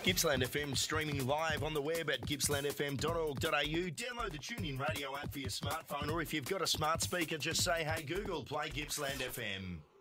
Gippsland FM streaming live on the web at gippslandfm.org.au. Download the TuneIn Radio app for your smartphone, or if you've got a smart speaker, just say, hey Google, play Gippsland FM.